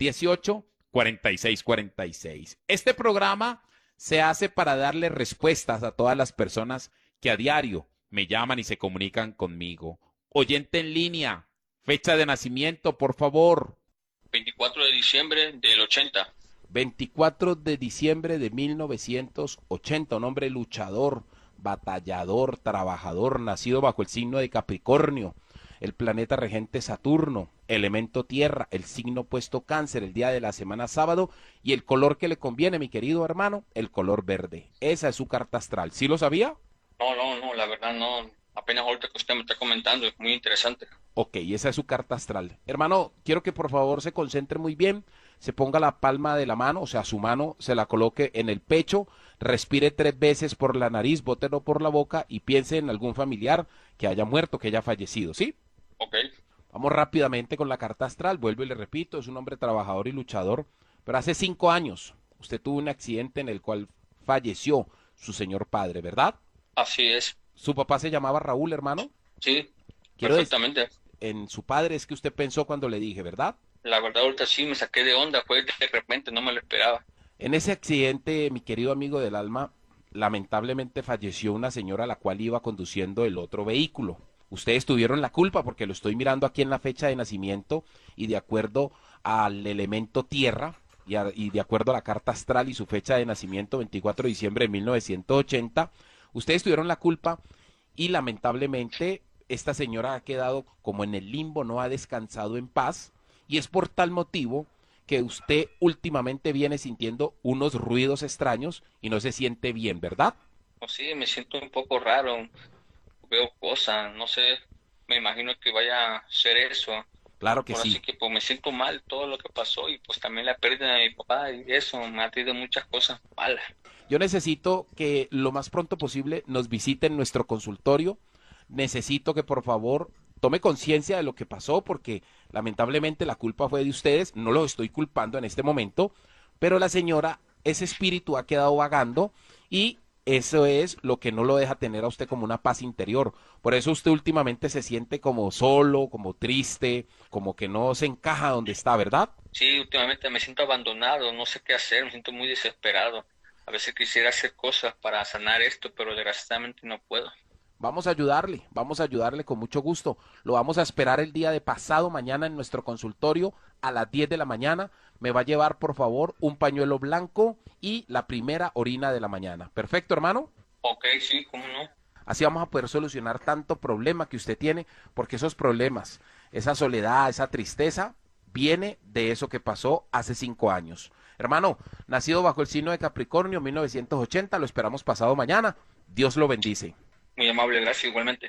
318-4646. Este programa se hace para darle respuestas a todas las personas que a diario me llaman y se comunican conmigo. Oyente en línea, fecha de nacimiento, por favor. 24 de diciembre del 80. 24 de diciembre de 1980, un hombre luchador, batallador, trabajador, nacido bajo el signo de Capricornio, el planeta regente Saturno, elemento tierra, el signo opuesto Cáncer, el día de la semana sábado, y el color que le conviene, mi querido hermano, el color verde. Esa es su carta astral. ¿Sí lo sabía? No, la verdad no. Apenas ahorita que usted me está comentando, es muy interesante. Ok, esa es su carta astral. Hermano, quiero que por favor se concentre muy bien, se ponga la palma de la mano, o sea, su mano se la coloque en el pecho, respire 3 veces por la nariz, bótelo por la boca y piense en algún familiar que haya muerto, que haya fallecido, ¿sí? Ok. Vamos rápidamente con la carta astral, vuelvo y le repito, es un hombre trabajador y luchador, pero hace 5 años usted tuvo un accidente en el cual falleció su señor padre, ¿verdad? Así es. Su papá se llamaba Raúl, hermano. Sí, Quiero decir, perfectamente. en su padre es que usted pensó cuando le dije, ¿verdad? La verdad ahorita sí me saqué de onda, fue de repente, no me lo esperaba. En ese accidente, mi querido amigo del alma, lamentablemente falleció una señora a la cual iba conduciendo el otro vehículo. Ustedes tuvieron la culpa porque lo estoy mirando aquí en la fecha de nacimiento y de acuerdo al elemento tierra y de acuerdo a la carta astral y su fecha de nacimiento, 24 de diciembre de 1980, ustedes tuvieron la culpa y lamentablemente esta señora ha quedado como en el limbo, no ha descansado en paz y es por tal motivo que usted últimamente viene sintiendo unos ruidos extraños y no se siente bien, ¿verdad? O sí, me siento un poco raro, veo cosas, no sé, me imagino que vaya a ser eso. Claro que Ahora sí sí. que pues me siento mal todo lo que pasó y pues también la pérdida de mi papá y eso me ha traído muchas cosas malas. Yo necesito que lo más pronto posible nos visiten nuestro consultorio. Necesito que por favor tome conciencia de lo que pasó porque lamentablemente la culpa fue de ustedes. No lo estoy culpando en este momento, pero la señora, ese espíritu ha quedado vagando y eso es lo que no lo deja tener a usted como una paz interior. Por eso usted últimamente se siente como solo, como triste, como que no se encaja donde está, ¿verdad? Sí, últimamente me siento abandonado, no sé qué hacer, me siento muy desesperado. A veces quisiera hacer cosas para sanar esto, pero desgraciadamente no puedo. Vamos a ayudarle con mucho gusto. Lo vamos a esperar el día de pasado mañana en nuestro consultorio a las 10 de la mañana. Me va a llevar, por favor, un pañuelo blanco y la primera orina de la mañana. Perfecto, hermano. Ok, sí, cómo no. Así vamos a poder solucionar tanto problema que usted tiene, porque esos problemas, esa soledad, esa tristeza, viene de eso que pasó hace 5 años. Hermano, nacido bajo el signo de Capricornio, 1980, lo esperamos pasado mañana. Dios lo bendice. Muy amable, gracias igualmente.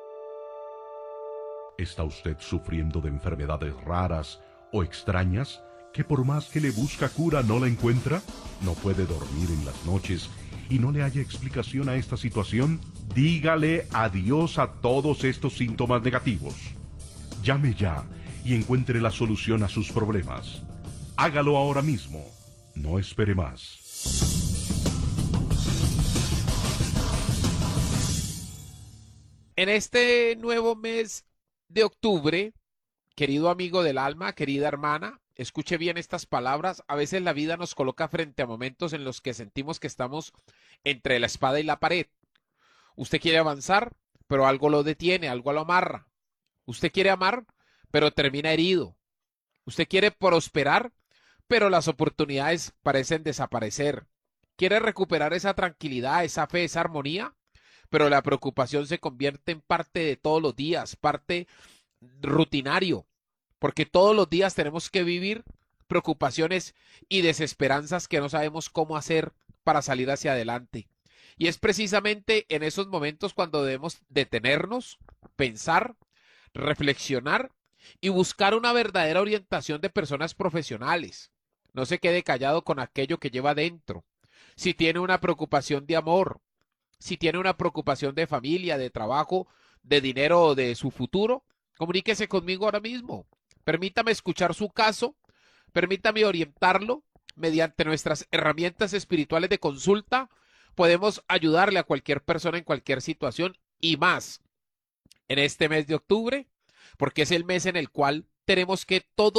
¿Está usted sufriendo de enfermedades raras o extrañas que por más que le busca cura no la encuentra? ¿No puede dormir en las noches y no le haya explicación a esta situación? Dígale adiós a todos estos síntomas negativos. Llame ya y encuentre la solución a sus problemas. Hágalo ahora mismo. No espere más. En este nuevo mes de octubre, querido amigo del alma, querida hermana, escuche bien estas palabras. A veces la vida nos coloca frente a momentos en los que sentimos que estamos entre la espada y la pared. Usted quiere avanzar, pero algo lo detiene, algo lo amarra. Usted quiere amar, pero termina herido. Usted quiere prosperar, pero las oportunidades parecen desaparecer. Quiere recuperar esa tranquilidad, esa fe, esa armonía, pero la preocupación se convierte en parte de todos los días, parte rutinario, porque todos los días tenemos que vivir preocupaciones y desesperanzas que no sabemos cómo hacer para salir hacia adelante. Y es precisamente en esos momentos cuando debemos detenernos, pensar, reflexionar y buscar una verdadera orientación de personas profesionales. No se quede callado con aquello que lleva dentro. Si tiene una preocupación de amor, si tiene una preocupación de familia, de trabajo, de dinero o de su futuro, comuníquese conmigo ahora mismo. Permítame escuchar su caso, permítame orientarlo mediante nuestras herramientas espirituales de consulta. Podemos ayudarle a cualquier persona en cualquier situación y más en este mes de octubre, porque es el mes en el cual tenemos que todos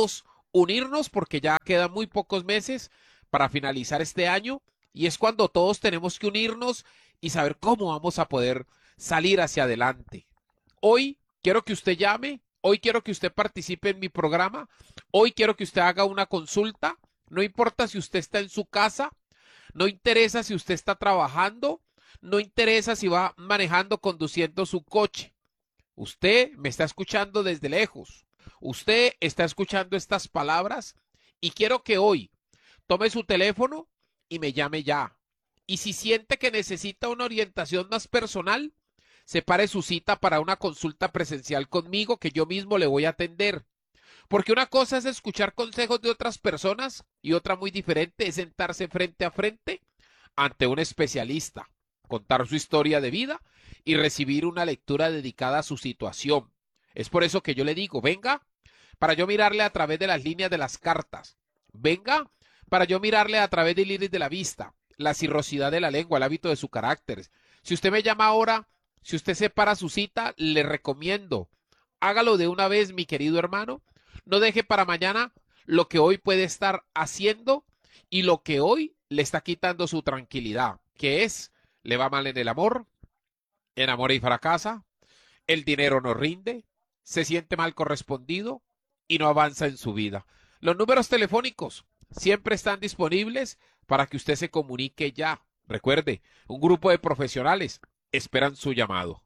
unirnos porque ya quedan muy pocos meses para finalizar este año y es cuando todos tenemos que unirnos y saber cómo vamos a poder salir hacia adelante. Hoy quiero que usted llame, hoy quiero que usted participe en mi programa, hoy quiero que usted haga una consulta, no importa si usted está en su casa, no interesa si usted está trabajando, no interesa si va manejando, conduciendo su coche. Usted me está escuchando desde lejos. Usted está escuchando estas palabras y quiero que hoy tome su teléfono y me llame ya. Y si siente que necesita una orientación más personal, separe su cita para una consulta presencial conmigo que yo mismo le voy a atender. Porque una cosa es escuchar consejos de otras personas y otra muy diferente es sentarse frente a frente ante un especialista, contar su historia de vida y recibir una lectura dedicada a su situación. Es por eso que yo le digo, venga, para yo mirarle a través de las líneas de las cartas. Venga, para yo mirarle a través del iris de la vista, la cirrosidad de la lengua, el hábito de su carácter. Si usted me llama ahora, si usted separa su cita, le recomiendo, hágalo de una vez, mi querido hermano. No deje para mañana lo que hoy puede estar haciendo y lo que hoy le está quitando su tranquilidad, que es, le va mal en el amor, enamora y fracasa, el dinero no rinde, se siente mal correspondido y no avanza en su vida. Los números telefónicos siempre están disponibles para que usted se comunique ya. Recuerde, un grupo de profesionales esperan su llamado.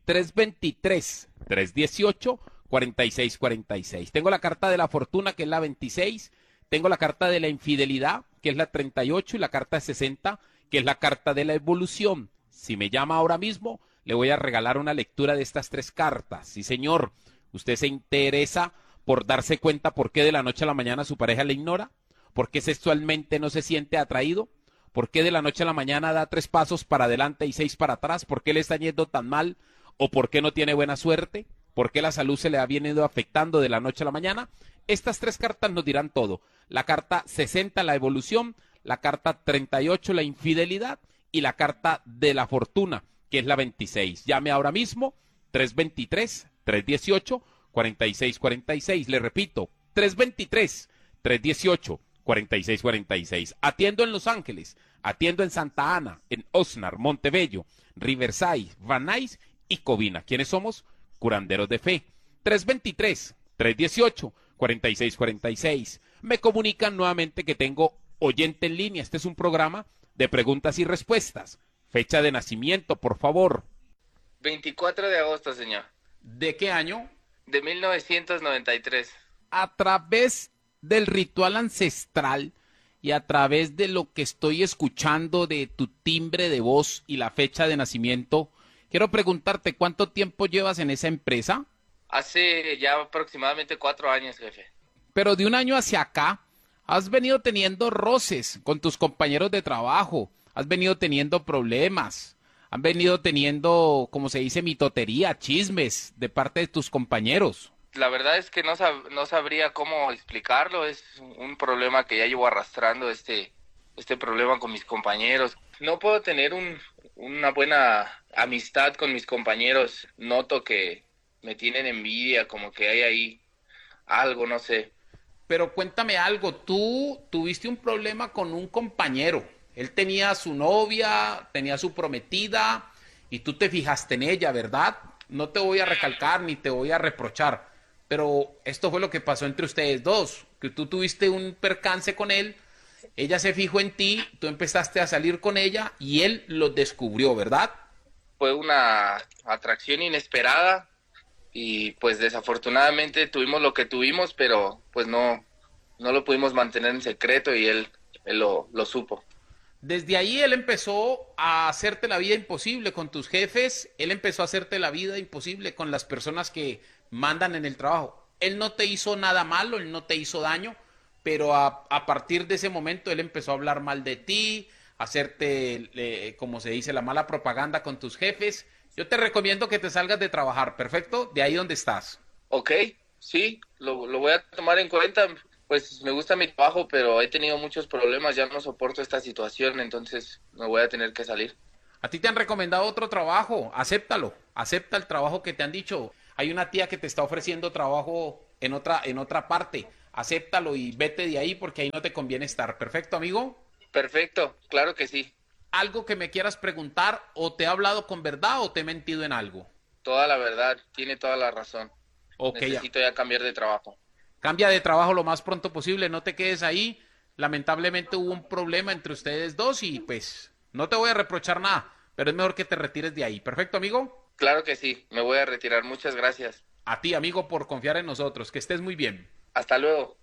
323-318-4646. Tengo la carta de la fortuna, que es la 26. Tengo la carta de la infidelidad, que es la 38, y la carta 60, que es la carta de la evolución. Si me llama ahora mismo, le voy a regalar una lectura de estas tres cartas. Sí, señor. ¿Usted se interesa por darse cuenta por qué de la noche a la mañana su pareja le ignora? ¿Por qué sexualmente no se siente atraído? ¿Por qué de la noche a la mañana da 3 pasos para adelante y 6 para atrás? ¿Por qué le está yendo tan mal? ¿O por qué no tiene buena suerte? ¿Por qué la salud se le ha venido afectando de la noche a la mañana? Estas tres cartas nos dirán todo. La carta 60, la evolución, la carta 38, la infidelidad, y la carta de la fortuna, que es la 26. Llame ahora mismo, 323-318-4646. Le repito, 323-318-4646. Atiendo en Los Ángeles, atiendo en Santa Ana, en Oxnard, Montebello, Riverside, Van Nuys y Covina. ¿Quiénes somos? Curanderos de Fe. 323-318-4646. Me comunican nuevamente que tengo oyente en línea. Este es un programa de preguntas y respuestas. Fecha de nacimiento, por favor. 24 de agosto, señor. ¿De qué año? De 1993. A través del ritual ancestral y a través de lo que estoy escuchando de tu timbre de voz y la fecha de nacimiento, quiero preguntarte, ¿cuánto tiempo llevas en esa empresa? Hace ya aproximadamente 4 años, jefe. Pero de un año hacia acá, has venido teniendo roces con tus compañeros de trabajo, has venido teniendo problemas, han venido teniendo, como se dice, mitotería, chismes de parte de tus compañeros. La verdad es que no sabría cómo explicarlo. Es un problema que ya llevo arrastrando, este problema con mis compañeros. No puedo tener una buena amistad con mis compañeros. Noto que me tienen envidia, como que hay ahí algo, no sé. Pero cuéntame algo, tú tuviste un problema con un compañero. Él tenía su novia, tenía su prometida y tú te fijaste en ella, ¿verdad? No te voy a recalcar ni te voy a reprochar, pero esto fue lo que pasó entre ustedes dos, que tú tuviste un percance con él, ella se fijó en ti, tú empezaste a salir con ella y él lo descubrió, ¿verdad? Fue una atracción inesperada y pues desafortunadamente tuvimos lo que tuvimos, pero pues no lo pudimos mantener en secreto y él lo supo. Desde ahí él empezó a hacerte la vida imposible con tus jefes, él empezó a hacerte la vida imposible con las personas que mandan en el trabajo. Él no te hizo nada malo, él no te hizo daño, pero a partir de ese momento él empezó a hablar mal de ti, a hacerte, como se dice, la mala propaganda con tus jefes. Yo te recomiendo que te salgas de trabajar, ¿perfecto? De ahí donde estás. Ok, sí, lo voy a tomar en cuenta. Pues me gusta mi trabajo, pero he tenido muchos problemas, ya no soporto esta situación, entonces me voy a tener que salir. A ti te han recomendado otro trabajo, acéptalo, acepta el trabajo que te han dicho. Hay una tía que te está ofreciendo trabajo en otra parte, acéptalo y vete de ahí porque ahí no te conviene estar. ¿Perfecto, amigo? Perfecto, claro que sí. ¿Algo que me quieras preguntar o te he hablado con verdad o te he mentido en algo? Toda la verdad, tiene toda la razón. Ok, ya. Necesito ya cambiar de trabajo. Cambia de trabajo lo más pronto posible, no te quedes ahí. Lamentablemente hubo un problema entre ustedes dos y pues no te voy a reprochar nada, pero es mejor que te retires de ahí. ¿Perfecto, amigo? Claro que sí, me voy a retirar. Muchas gracias. A ti, amigo, por confiar en nosotros. Que estés muy bien. Hasta luego.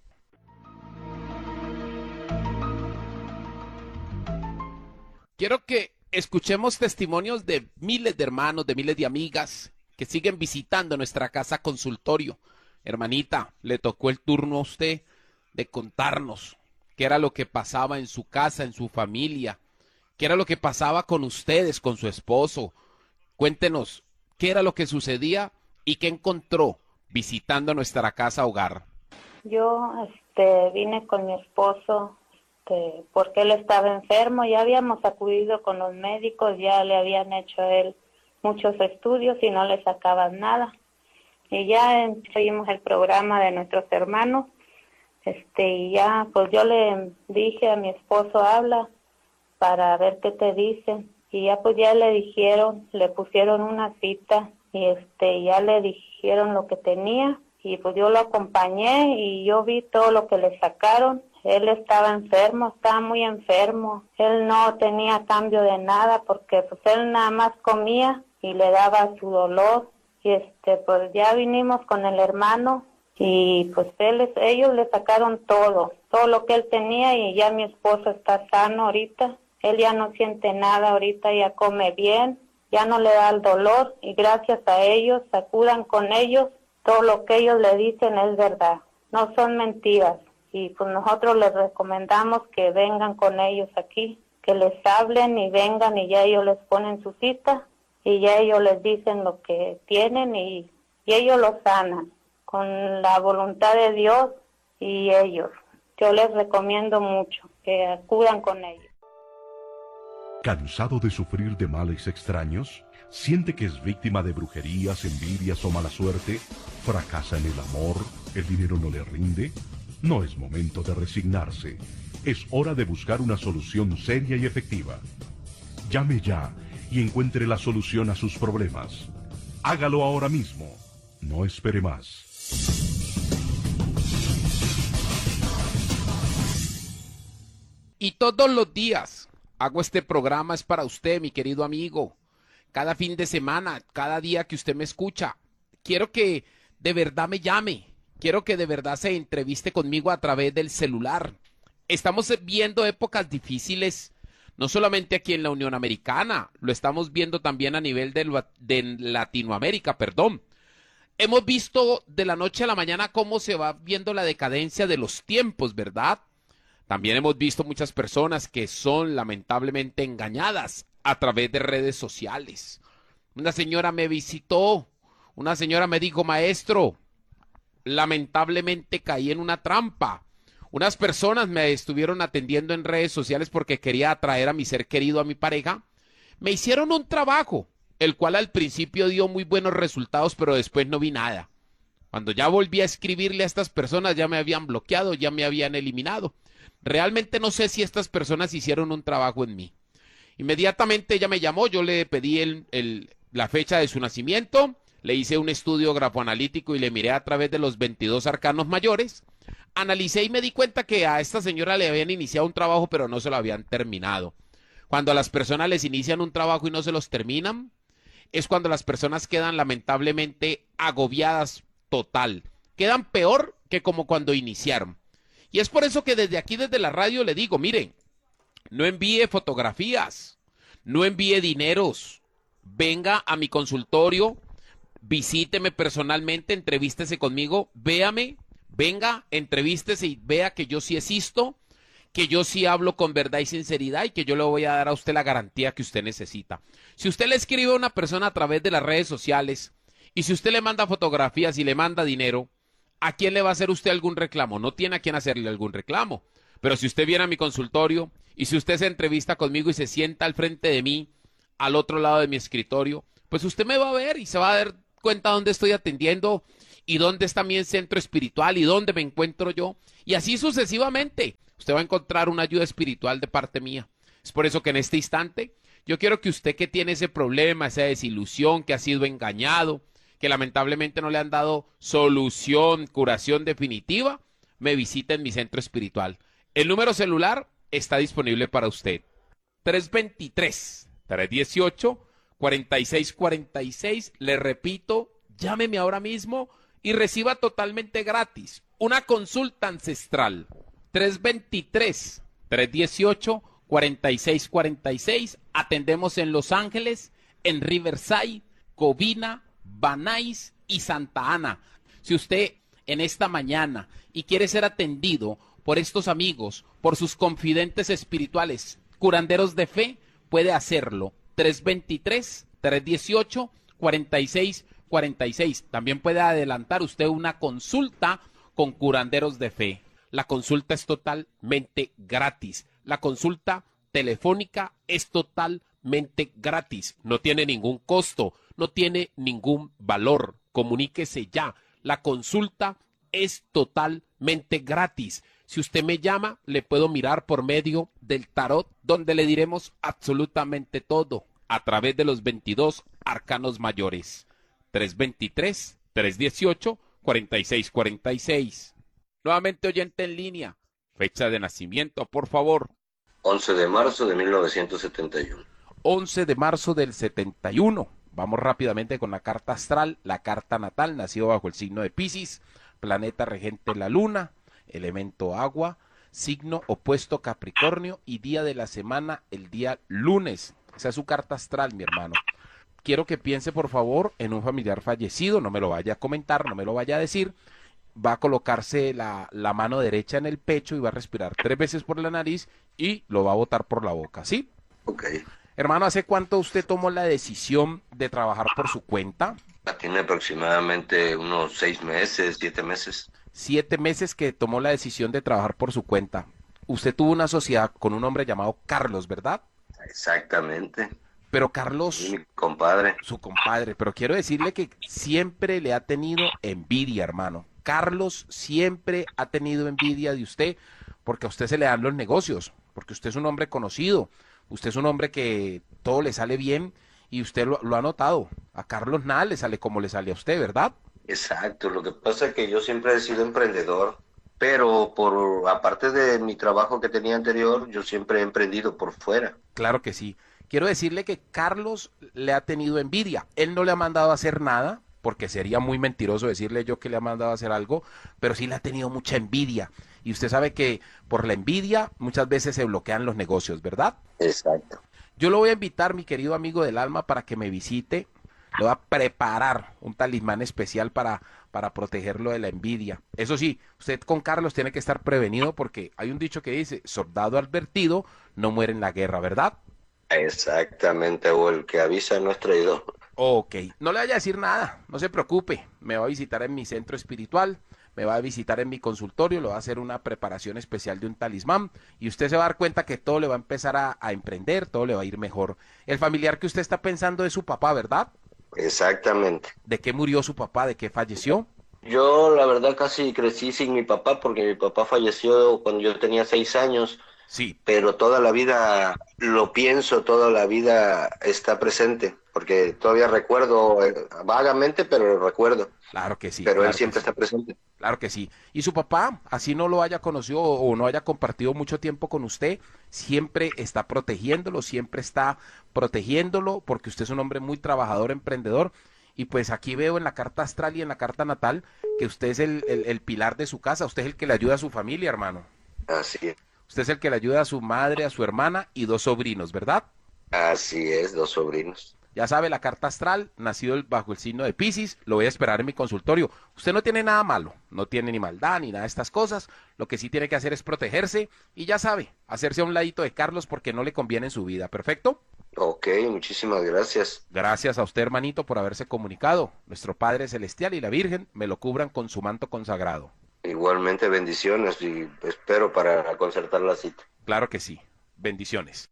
Quiero que escuchemos testimonios de miles de hermanos, de miles de amigas que siguen visitando nuestra casa consultorio. Hermanita, le tocó el turno a usted de contarnos qué era lo que pasaba en su casa, en su familia, qué era lo que pasaba con ustedes, con su esposo. Cuéntenos qué era lo que sucedía y qué encontró visitando nuestra casa hogar. Yo vine con mi esposo porque él estaba enfermo. Ya habíamos acudido con los médicos, ya le habían hecho a él muchos estudios y no le sacaban nada. Y ya seguimos el programa de nuestros hermanos. Y ya pues yo le dije a mi esposo, habla para ver qué te dicen. Y ya pues ya le dijeron, le pusieron una cita y ya le dijeron lo que tenía. Y pues yo lo acompañé y yo vi todo lo que le sacaron. Él estaba enfermo, estaba muy enfermo. Él no tenía cambio de nada porque pues él nada más comía y le daba su dolor. Y pues ya vinimos con el hermano y pues ellos le sacaron todo lo que él tenía y ya mi esposo está sano ahorita. Él ya no siente nada ahorita, ya come bien, ya no le da el dolor y gracias a ellos, acudan con ellos. Todo lo que ellos le dicen es verdad, no son mentiras. Y pues nosotros les recomendamos que vengan con ellos aquí, que les hablen y vengan y ya ellos les ponen su cita y ya ellos les dicen lo que tienen y ellos lo sanan con la voluntad de Dios y ellos. Yo les recomiendo mucho que acudan con ellos. ¿Cansado de sufrir de males extraños? ¿Siente que es víctima de brujerías, envidias o mala suerte? ¿Fracasa en el amor? ¿El dinero no le rinde? No es momento de resignarse. Es hora de buscar una solución seria y efectiva. Llame ya y encuentre la solución a sus problemas. Hágalo ahora mismo. No espere más. Y todos los días hago este programa es para usted, mi querido amigo. Cada fin de semana, cada día que usted me escucha, quiero que de verdad me llame. Quiero que de verdad se entreviste conmigo a través del celular. Estamos viendo épocas difíciles, no solamente aquí en la Unión Americana, lo estamos viendo también a nivel de Latinoamérica, perdón. Hemos visto de la noche a la mañana cómo se va viendo la decadencia de los tiempos, ¿verdad? También hemos visto muchas personas que son lamentablemente engañadas a través de redes sociales. Una señora me visitó, una señora me dijo, maestro, lamentablemente caí en una trampa. Unas personas me estuvieron atendiendo en redes sociales porque quería atraer a mi ser querido, a mi pareja. Me hicieron un trabajo, el cual al principio dio muy buenos resultados, pero después no vi nada. Cuando ya volví a escribirle a estas personas, ya me habían bloqueado, ya me habían eliminado. Realmente no sé si estas personas hicieron un trabajo en mí. Inmediatamente ella me llamó, yo le pedí la fecha de su nacimiento, le hice un estudio grafoanalítico y le miré a través de los 22 arcanos mayores. Analicé y me di cuenta que a esta señora le habían iniciado un trabajo, pero no se lo habían terminado. Cuando a las personas les inician un trabajo y no se los terminan, es cuando las personas quedan lamentablemente agobiadas total. Quedan peor que como cuando iniciaron. Y es por eso que desde aquí, desde la radio, le digo, miren, no envíe fotografías, no envíe dineros, venga a mi consultorio, visíteme personalmente, entrevístese conmigo, véame, venga, entrevístese y vea que yo sí existo, que yo sí hablo con verdad y sinceridad y que yo le voy a dar a usted la garantía que usted necesita. Si usted le escribe a una persona a través de las redes sociales y si usted le manda fotografías y le manda dinero, ¿a quién le va a hacer usted algún reclamo? No tiene a quién hacerle algún reclamo. Pero si usted viene a mi consultorio y si usted se entrevista conmigo y se sienta al frente de mí, al otro lado de mi escritorio, pues usted me va a ver y se va a dar cuenta dónde estoy atendiendo ¿Y dónde está mi centro espiritual? ¿Y dónde me encuentro yo? Y así sucesivamente. Usted va a encontrar una ayuda espiritual de parte mía. Es por eso que en este instante yo quiero que usted que tiene ese problema, esa desilusión, que ha sido engañado, que lamentablemente no le han dado solución, curación definitiva, me visite en mi centro espiritual. El número celular está disponible para usted. 323-318-4646. Le repito, llámeme ahora mismo y reciba totalmente gratis una consulta ancestral. 323-318-4646. Atendemos en Los Ángeles, en Riverside, Covina, Van Nuys y Santa Ana. Si usted en esta mañana y quiere ser atendido por estos amigos, por sus confidentes espirituales, curanderos de fe, puede hacerlo. 323-318-4646. También puede adelantar usted una consulta con curanderos de fe. La consulta es totalmente gratis. La consulta telefónica es totalmente gratis. No tiene ningún costo, no tiene ningún valor. Comuníquese ya. La consulta es totalmente gratis. Si usted me llama, le puedo mirar por medio del tarot, donde le diremos absolutamente todo a través de los 22 arcanos mayores. 323-318-4646. Nuevamente oyente en línea. Fecha de nacimiento, por favor. 11 de marzo de 1971. 11 de marzo del 71. Vamos rápidamente con la carta astral, la carta natal, nacido bajo el signo de Piscis, planeta regente la luna, elemento agua, signo opuesto Capricornio y día de la semana el día lunes. Esa es su carta astral, mi hermano. Quiero que piense, por favor, en un familiar fallecido, no me lo vaya a comentar, no me lo vaya a decir. Va a colocarse la mano derecha en el pecho y va a respirar 3 veces por la nariz y lo va a botar por la boca, ¿sí? Ok. Hermano, ¿hace cuánto usted tomó la decisión de trabajar por su cuenta? Tiene aproximadamente unos 6 meses, 7 meses. 7 meses que tomó la decisión de trabajar por su cuenta. Usted tuvo una sociedad con un hombre llamado Carlos, ¿verdad? Exactamente. Pero Carlos, Y mi compadre. su compadre, pero quiero decirle que siempre le ha tenido envidia, hermano. Carlos siempre ha tenido envidia de usted porque a usted se le dan los negocios, porque usted es un hombre conocido, usted es un hombre que todo le sale bien y usted lo ha notado. A Carlos nada le sale como le sale a usted, ¿verdad? Exacto. Lo que pasa es que yo siempre he sido emprendedor, pero aparte de mi trabajo que tenía anterior, yo siempre he emprendido por fuera. Claro que sí. Quiero decirle que Carlos le ha tenido envidia. Él no le ha mandado a hacer nada, porque sería muy mentiroso decirle yo que le ha mandado a hacer algo, pero sí le ha tenido mucha envidia. Y usted sabe que por la envidia muchas veces se bloquean los negocios, ¿verdad? Exacto. Yo lo voy a invitar, mi querido amigo del alma, para que me visite. Le voy a preparar un talismán especial para protegerlo de la envidia. Eso sí, usted con Carlos tiene que estar prevenido porque hay un dicho que dice, soldado advertido no muere en la guerra, ¿verdad? Exactamente, o el que avisa no es traidor. Ok, no le vaya a decir nada, no se preocupe, me va a visitar en mi centro espiritual, me va a visitar en mi consultorio, le va a hacer una preparación especial de un talismán y usted se va a dar cuenta que todo le va a empezar a emprender, todo le va a ir mejor. El familiar que usted está pensando es su papá, ¿verdad? Exactamente. ¿De qué murió su papá? ¿De qué falleció? Yo la verdad casi crecí sin mi papá porque mi papá falleció cuando yo tenía 6 años. Sí, Pero toda la vida lo pienso, toda la vida está presente, porque todavía recuerdo vagamente, pero lo recuerdo. claro que sí. Pero Claro él que siempre sí. está presente. Claro que sí. Y su papá, así no lo haya conocido o no haya compartido mucho tiempo con usted, siempre está protegiéndolo, porque usted es un hombre muy trabajador, emprendedor. Y pues aquí veo en la carta astral y en la carta natal que usted es el pilar de su casa, usted es el que le ayuda a su familia, hermano. Así es, Usted es el que le ayuda a su madre, a su hermana y 2 sobrinos, ¿verdad? así es, 2 sobrinos. Ya sabe, la carta astral, nacido bajo el signo de Piscis, lo voy a esperar en mi consultorio. Usted no tiene nada malo, no tiene ni maldad ni nada de estas cosas. Lo que sí tiene que hacer es protegerse y ya sabe, hacerse a un ladito de Carlos porque no le conviene en su vida. ¿Perfecto? Ok, muchísimas gracias. Gracias a usted, hermanito, por haberse comunicado. Nuestro Padre Celestial y la Virgen me lo cubran con su manto consagrado. Igualmente bendiciones y espero para concertar la cita. Claro que sí. Bendiciones.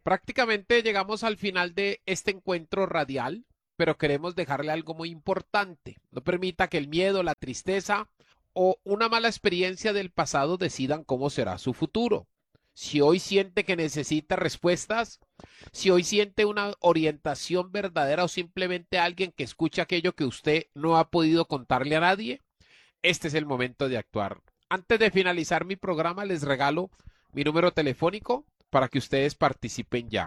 Prácticamente llegamos al final de este encuentro radial, pero queremos dejarle algo muy importante. No permita que el miedo, la tristeza o una mala experiencia del pasado decidan cómo será su futuro. Si hoy siente que necesita respuestas, si hoy siente una orientación verdadera o simplemente alguien que escuche aquello que usted no ha podido contarle a nadie, este es el momento de actuar. Antes de finalizar mi programa, les regalo mi número telefónico para que ustedes participen ya.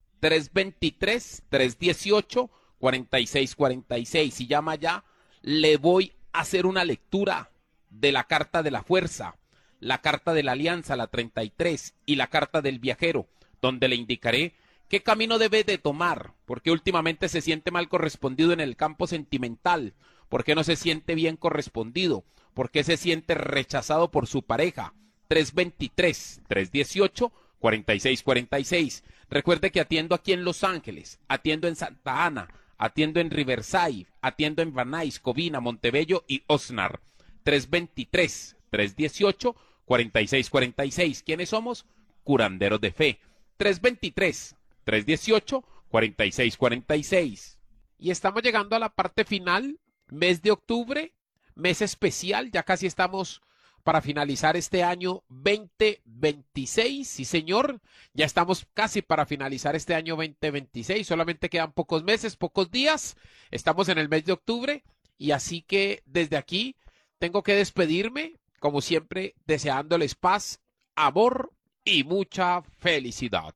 323-318-4646. Si llama ya, le voy a hacer una lectura de la carta de la fuerza, la carta de la alianza, la 33, y la carta del viajero, donde le indicaré qué camino debe de tomar, porque últimamente se siente mal correspondido en el campo sentimental, porque no se siente bien correspondido, porque se siente rechazado por su pareja. 323-318-4646. Recuerde que atiendo aquí en Los Ángeles, atiendo en Santa Ana, atiendo en Riverside, atiendo en Van Nuys, Covina, Montebello y Oxnard. 323-318-4646. ¿Quiénes somos? Curanderos de Fe. 323-318-4646. Y estamos llegando a la parte final, mes de octubre, mes especial, ya casi estamos para finalizar este año 2026, sí señor, ya estamos casi para finalizar este año 2026, solamente quedan pocos meses, pocos días, estamos en el mes de octubre y así que desde aquí tengo que despedirme, como siempre, deseándoles paz, amor y mucha felicidad.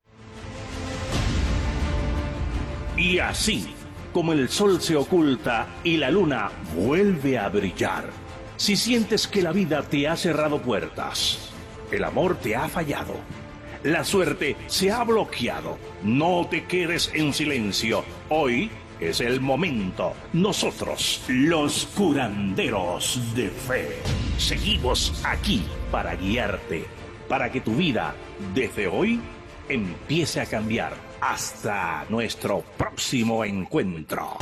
Y así, como el sol se oculta y la luna vuelve a brillar, si sientes que la vida te ha cerrado puertas, el amor te ha fallado, la suerte se ha bloqueado, no te quedes en silencio. Hoy es el momento. Nosotros, los curanderos de fe, seguimos aquí para guiarte, para que tu vida, desde hoy, empiece a cambiar. Hasta nuestro próximo encuentro.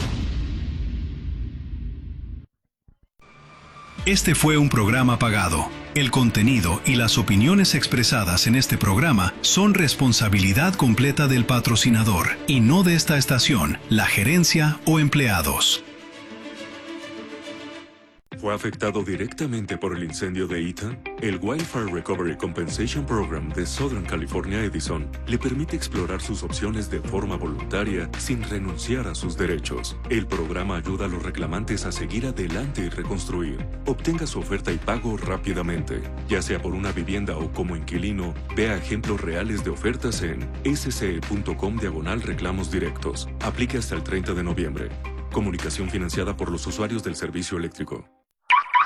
Este fue un programa pagado. El contenido y las opiniones expresadas en este programa son responsabilidad completa del patrocinador y no de esta estación, la gerencia o empleados. ¿Fue afectado directamente por el incendio de Ethan? El Wildfire Recovery Compensation Program de Southern California Edison le permite explorar sus opciones de forma voluntaria sin renunciar a sus derechos. El programa ayuda a los reclamantes a seguir adelante y reconstruir. Obtenga su oferta y pago rápidamente. Ya sea por una vivienda o como inquilino, vea ejemplos reales de ofertas en sce.com/reclamos directos. Aplique hasta el 30 de noviembre. Comunicación financiada por los usuarios del servicio eléctrico.